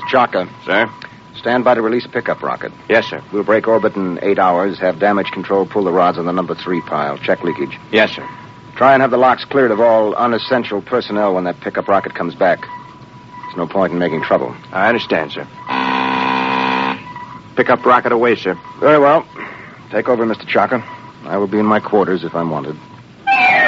Chaka. Sir? Stand by to release a pickup rocket. Yes, sir. We'll break orbit in 8 hours, have damage control pull the rods on the number 3 pile. Check leakage. Yes, sir. Try and have the locks cleared of all unessential personnel when that pickup rocket comes back. There's no point in making trouble. I understand, sir. Pickup rocket away, sir. Very well. Take over, Mr. Chaka. I will be in my quarters if I'm wanted.